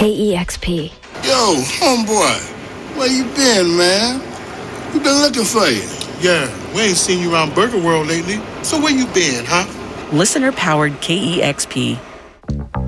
KEXP. Yo, homeboy, where you been, man? We been looking for you. Yeah, we ain't seen you around Burger World lately. So where you been, huh? Listener-powered KEXP.